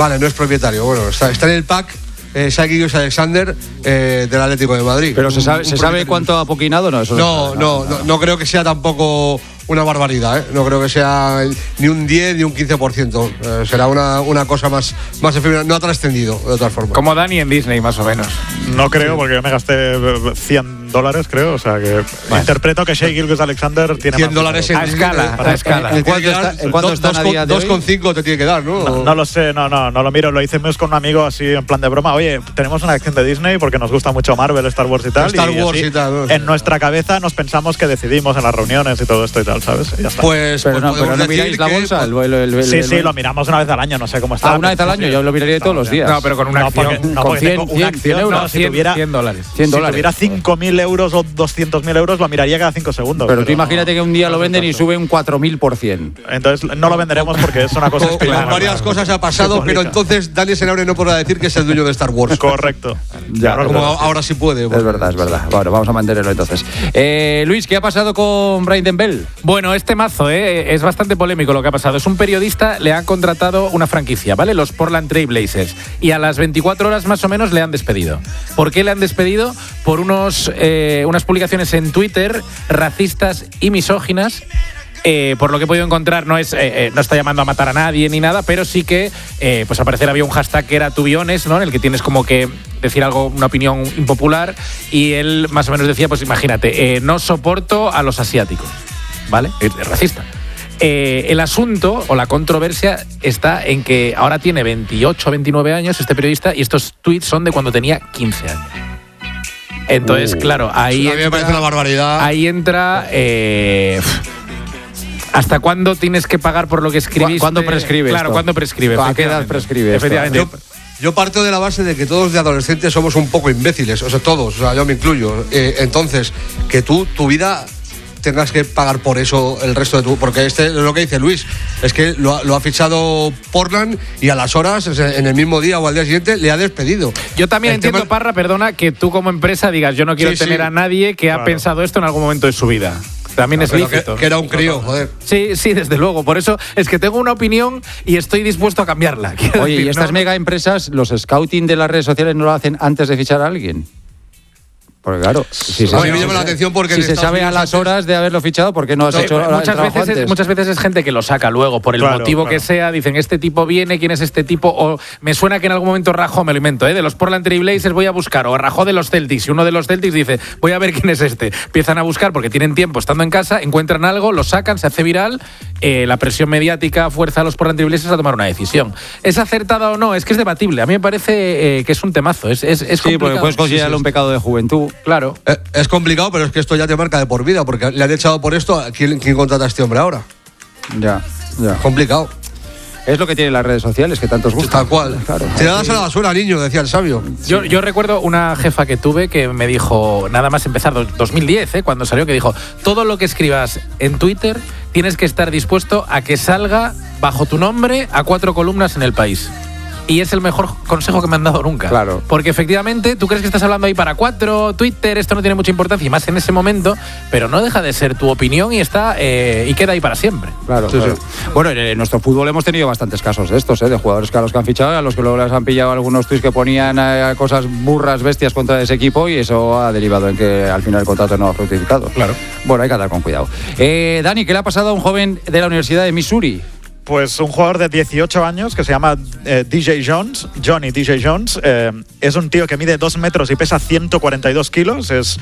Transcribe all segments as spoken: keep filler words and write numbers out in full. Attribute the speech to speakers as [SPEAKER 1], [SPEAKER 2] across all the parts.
[SPEAKER 1] Vale, no es propietario. Bueno, está, está en el pack eh, Shai Gilgeous-Alexander eh, del Atlético de Madrid.
[SPEAKER 2] Pero
[SPEAKER 1] un,
[SPEAKER 2] se sabe, ¿se sabe cuánto ha poquinado? No, eso
[SPEAKER 1] no, no, no, no, no creo que sea tampoco una barbaridad, ¿eh? No creo que sea ni un diez ni un quince por ciento. Eh, será una, una cosa más, más efímera. No ha trascendido, de otra forma.
[SPEAKER 3] Como Dani en Disney, más o menos.
[SPEAKER 4] No creo, porque yo me gasté cien dólares, creo. O sea que bueno. interpreto que Shai Gilgeous-Alexander tiene
[SPEAKER 1] cien dólares en
[SPEAKER 3] a escala. A escala.
[SPEAKER 2] ¿En cuánto está, ¿en cuánto están a día de hoy?
[SPEAKER 1] dos coma cinco te tiene que dar, ¿no?
[SPEAKER 4] No, no lo sé, no, no, no lo miro. Lo hice con un amigo así en plan de broma. Oye, tenemos una acción de Disney porque nos gusta mucho Marvel, Star Wars y tal.
[SPEAKER 1] Star
[SPEAKER 4] y
[SPEAKER 1] Wars
[SPEAKER 4] así,
[SPEAKER 1] y tal. ¿no?
[SPEAKER 4] En nuestra cabeza nos pensamos que decidimos en las reuniones y todo esto y tal, ¿sabes? Y ya está.
[SPEAKER 1] Pues,
[SPEAKER 2] pero
[SPEAKER 1] pues
[SPEAKER 2] no, pero no miráis la bolsa. El, el, el, el,
[SPEAKER 4] sí,
[SPEAKER 2] el,
[SPEAKER 4] sí, lo miramos una vez al año, no sé cómo está.
[SPEAKER 2] Ah, una vez al año, yo lo miraría todos los días.
[SPEAKER 3] No, pero con una
[SPEAKER 4] no,
[SPEAKER 3] acción.
[SPEAKER 4] Porque, no,
[SPEAKER 3] con
[SPEAKER 4] cien, una
[SPEAKER 3] cien,
[SPEAKER 4] acción,
[SPEAKER 3] cien euros.
[SPEAKER 4] no, si tuviera
[SPEAKER 3] cien dólares.
[SPEAKER 2] cien
[SPEAKER 4] si
[SPEAKER 2] dólares.
[SPEAKER 4] tuviera cinco mil euros o doscientos mil euros, lo miraría cada cinco segundos.
[SPEAKER 2] Pero,
[SPEAKER 4] pero
[SPEAKER 2] tú imagínate
[SPEAKER 4] no,
[SPEAKER 2] que un día lo venden y sube un cuatro mil por cien.
[SPEAKER 4] Entonces no lo venderemos porque es una cosa
[SPEAKER 1] Con
[SPEAKER 4] especial.
[SPEAKER 1] varias cosas ha pasado, pero entonces Dani Senabre no podrá decir que es el dueño de Star Wars.
[SPEAKER 4] Correcto.
[SPEAKER 2] Ya,
[SPEAKER 1] como ahora sí puede.
[SPEAKER 2] Es verdad, es verdad. Bueno, vamos a mantenerlo entonces. Eh, Luis, ¿qué ha pasado con Brayden Bell?
[SPEAKER 3] Bueno, este mazo eh, es bastante polémico lo que ha pasado. Es un periodista, le ha contratado una franquicia, ¿vale? Los Portland Trail Blazers. Y a las veinticuatro horas más o menos le han despedido. ¿Por qué le han despedido? Por unos, eh, unas publicaciones en Twitter racistas y misóginas. Eh, por lo que he podido encontrar, no es eh, eh, no está llamando a matar a nadie ni nada, pero sí que eh, pues al parecer había un hashtag que era to be honest, ¿no? En el que tienes como que decir algo, una opinión impopular, y él más o menos decía, pues imagínate, eh, no soporto a los asiáticos, ¿vale? Es, es racista. Eh, el asunto o la controversia está en que ahora tiene veintiocho, veintinueve años este periodista, y estos tweets son de cuando tenía quince años. Entonces, uh, claro, ahí
[SPEAKER 1] a mí me
[SPEAKER 3] entra,
[SPEAKER 1] parece una barbaridad.
[SPEAKER 3] Ahí entra eh, ¿hasta cuándo tienes que pagar por lo que escribiste?
[SPEAKER 2] ¿Cuándo prescribe?
[SPEAKER 3] Claro,
[SPEAKER 2] esto?
[SPEAKER 3] ¿cuándo prescribe?
[SPEAKER 2] ¿A qué edad prescribe?
[SPEAKER 3] Efectivamente.
[SPEAKER 1] Yo, yo parto de la base de que todos de adolescentes somos un poco imbéciles, o sea, todos, o sea, yo me incluyo. Eh, entonces, que tú, tu vida, tengas que pagar por eso el resto de tu... Porque este es lo que dice Luis, es que lo, lo ha fichado Portland y a las horas, en el mismo día o al día siguiente, le ha despedido.
[SPEAKER 3] Yo también
[SPEAKER 1] el
[SPEAKER 3] entiendo,
[SPEAKER 1] tema...
[SPEAKER 3] Parra, perdona, que tú como empresa digas, yo no quiero
[SPEAKER 1] sí,
[SPEAKER 3] tener
[SPEAKER 1] sí.
[SPEAKER 3] a nadie que
[SPEAKER 4] claro.
[SPEAKER 3] ha pensado esto en algún momento de su vida. También
[SPEAKER 1] no,
[SPEAKER 3] es
[SPEAKER 1] pero
[SPEAKER 3] lícito.
[SPEAKER 1] Que, que era un crío, joder.
[SPEAKER 3] Sí, sí, desde luego. Por eso es que tengo una opinión y estoy dispuesto a cambiarla.
[SPEAKER 2] Oye,
[SPEAKER 3] decir,
[SPEAKER 2] ¿y estas
[SPEAKER 3] no,
[SPEAKER 2] mega empresas, los scouting de las redes sociales no lo hacen antes de fichar a alguien? Porque claro, si se,
[SPEAKER 1] a mí me llama la atención porque
[SPEAKER 2] si se sabe a las horas de haberlo fichado, ¿por qué no has
[SPEAKER 3] no,
[SPEAKER 2] hecho
[SPEAKER 3] muchas veces
[SPEAKER 2] antes?
[SPEAKER 3] es, muchas veces es gente que lo saca luego por el
[SPEAKER 4] claro,
[SPEAKER 3] motivo
[SPEAKER 4] claro.
[SPEAKER 3] que sea. Dicen, este tipo viene, ¿quién es este tipo? O me suena que en algún momento rajó, me lo invento, ¿eh? De los Portland Trail Blazers voy a buscar, o rajó de los Celtics, y uno de los Celtics dice, voy a ver quién es este. Empiezan a buscar porque tienen tiempo estando en casa, encuentran algo, lo sacan, se hace viral, eh, la presión mediática fuerza a los Portland Trail Blazers a tomar una decisión. ¿Es acertada o no? Es que es debatible. A mí me parece eh, que es un temazo. Es, es, es
[SPEAKER 2] sí, porque puedes considerarlo
[SPEAKER 1] sí, sí,
[SPEAKER 2] un pecado de juventud.
[SPEAKER 3] Claro.
[SPEAKER 1] Eh, es complicado, pero es que esto ya te marca de por vida, porque le han echado por esto. ¿Quién, quién contrata a este hombre ahora?
[SPEAKER 2] Ya, ya.
[SPEAKER 1] Complicado.
[SPEAKER 2] Es lo que tienen las redes sociales, que tanto os gusta.
[SPEAKER 1] Tal cual.
[SPEAKER 2] Claro.
[SPEAKER 1] Tiradas a la basura, niño, decía el sabio.
[SPEAKER 3] Yo, yo recuerdo una jefa que tuve que me dijo, nada más empezar, dos mil diez, ¿eh? Cuando salió, que dijo, todo lo que escribas en Twitter tienes que estar dispuesto a que salga bajo tu nombre a cuatro columnas en El País. Y es el mejor consejo que me han dado nunca.
[SPEAKER 2] Claro.
[SPEAKER 3] Porque efectivamente tú crees que estás hablando ahí para cuatro, Twitter, esto no tiene mucha importancia, y más en ese momento, pero no deja de ser tu opinión y está eh, y queda ahí para siempre.
[SPEAKER 2] Claro,
[SPEAKER 1] Sí,
[SPEAKER 2] claro.
[SPEAKER 1] sí.
[SPEAKER 2] Bueno, en nuestro fútbol hemos tenido bastantes casos de estos, ¿eh? De jugadores que a los que han fichado, a los que luego les han pillado algunos tweets que ponían eh, cosas burras, bestias contra ese equipo, y eso ha derivado en que al final el contrato no ha fructificado.
[SPEAKER 3] Claro.
[SPEAKER 2] Bueno, hay que andar con cuidado. Eh, Dani, ¿qué le ha pasado a un joven de la Universidad de Missouri?
[SPEAKER 4] Pues un jugador de dieciocho años que se llama eh, D J Jones, Johnny D J Jones, eh, es un tío que mide dos metros y pesa ciento cuarenta y dos kilos, es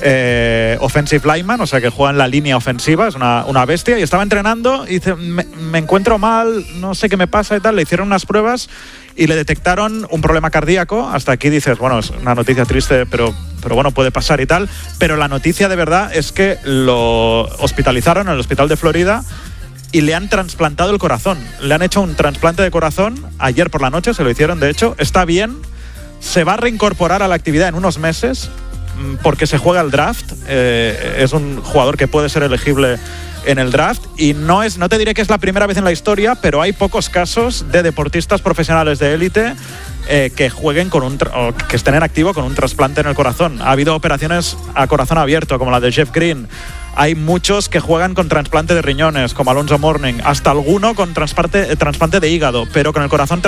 [SPEAKER 4] eh, offensive lineman, o sea que juega en la línea ofensiva, es una, una bestia, y estaba entrenando y dice, me, me encuentro mal, no sé qué me pasa y tal, le hicieron unas pruebas y le detectaron un problema cardíaco. Hasta aquí dices, bueno, es una noticia triste, pero, pero bueno, puede pasar y tal, pero la noticia de verdad es que lo hospitalizaron en el hospital de Florida y le han trasplantado el corazón. Le han hecho un trasplante de corazón ayer por la noche, se lo hicieron de hecho. Está bien, se va a reincorporar a la actividad en unos meses porque se juega el draft. Eh, es un jugador que puede ser elegible en el draft y no, es, no te diré que es la primera vez en la historia, pero hay pocos casos de deportistas profesionales de élite eh, que jueguen con un o que estén en activo con un trasplante en el corazón. Ha habido operaciones a corazón abierto como la de Jeff Green. Hay muchos que juegan con trasplante de riñones, como Alonso Mourning, hasta alguno con trasplante, trasplante de hígado, pero con el corazón